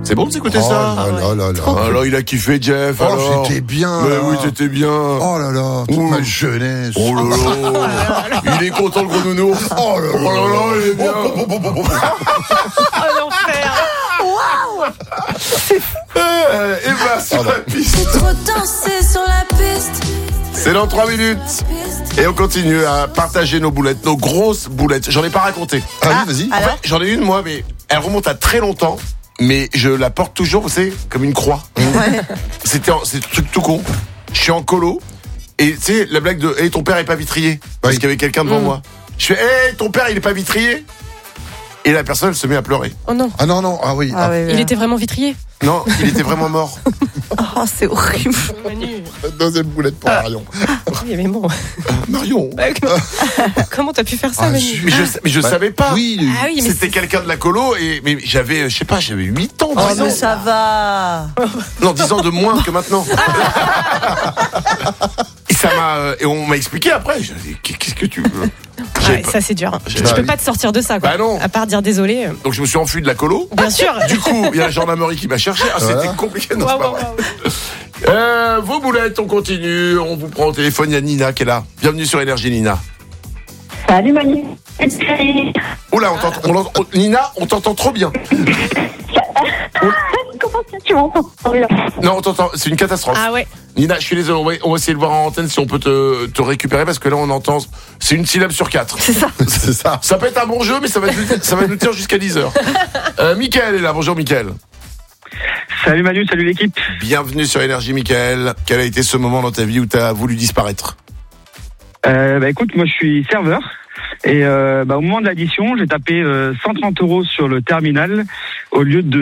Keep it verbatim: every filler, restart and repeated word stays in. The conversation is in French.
C'est bon de s'écouter oh ça. là là là là. Ah là, il a kiffé Jeff. Oh, alors. j'étais bien. Mais là. oui, t'étais bien. Oh là là, toute Ouh. ma jeunesse. Oh là là. Il est content, le gros nounours. Oh là là. Oh là là, il est bien. Oh, oh, oh, oh, oh. Oh l'enfer. Euh, et bah, sur la piste. Trop danser sur la piste. C'est dans trois minutes. Et on continue à partager nos boulettes, nos grosses boulettes. J'en ai pas raconté. Ah oui, vas-y. En fait, j'en ai une, moi, mais elle remonte à très longtemps. Mais je la porte toujours, vous savez, comme une croix. Ouais. C'était un, c'est un truc tout con. Je suis en colo. Et tu sais, la blague de hey, ton père est pas vitrier. Parce Oui. qu'il y avait quelqu'un devant Mm. moi. Je fais hey, ton père il est pas vitrier. Et la personne elle se met à pleurer. Oh non. Ah non, non, ah oui. Ah, Ah, ouais, ouais. Il était vraiment vitrier. Non, il était vraiment mort. Oh, c'est horrible. Manu. Deuxième boulette pour Marion. Oui, mais bon. Marion. Bah, comment- Comment t'as pu faire ça, Ah, Manu? je- Mais je, mais je Bah, savais pas. Oui. Ah oui, mais C'était c'est- quelqu'un de la colo et mais j'avais, je sais pas, j'avais huit ans, Oh, dix ans. mais ça va. Non, dix ans de moins que maintenant. Et ça m'a, euh, et on m'a expliqué après. J'ai dit, qu'est-ce que tu veux? Ah J'avais ouais, pas- ça c'est dur. hein. J'ai- Tu Bah peux oui. pas te sortir de ça, quoi. Bah non. À part dire désolé. euh. Donc je me suis enfui de la colo. Bien sûr. Du coup, il y a la gendarmerie qui m'a cherché. Ah, c'était Voilà. compliqué. Non, c'est Waouh, pas waouh, vrai. waouh. Euh, vos boulettes, on continue. On vous prend au téléphone. Il y a Nina qui est là. Bienvenue sur Énergie, Nina. Salut Manu. Oula, on t'entend, on l'entend- oh, Nina, on t'entend trop bien. Comment ça tu m'entends? Non, on t'entend. C'est une catastrophe. Ah ouais. Nina, je suis désolé. On va, on va essayer de voir en antenne si on peut te, te récupérer parce que là, on entend. C'est une syllabe sur quatre. C'est ça. C'est ça. Ça peut être un bon jeu, mais ça va, nous- ça va nous tenir jusqu'à dix heures. Euh, Mickaël est là. Bonjour, Mickaël. Salut Manu, salut l'équipe. Bienvenue sur Énergie, Mickaël. Quel a été ce moment dans ta vie où tu as voulu disparaître? Euh, bah écoute, moi je suis serveur et euh, bah, au moment de l'addition, j'ai tapé euh, cent trente euros sur le terminal au lieu de